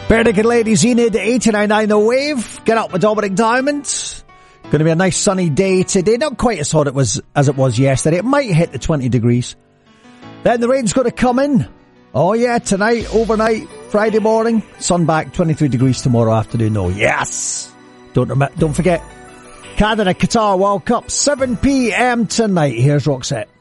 Barenaked Ladies, Enid, 89.9 The Wave. Get up with Dominic Diamond. Going to be a nice sunny day today. Not quite as hot as it was yesterday. It might hit the 20 degrees. Then the rain's going to come in. Oh yeah, tonight, overnight, Friday morning. Sun back, 23 degrees tomorrow afternoon. Oh yes. Don't forget. Canada, Qatar World Cup, 7 p.m. tonight. Here's Roxette.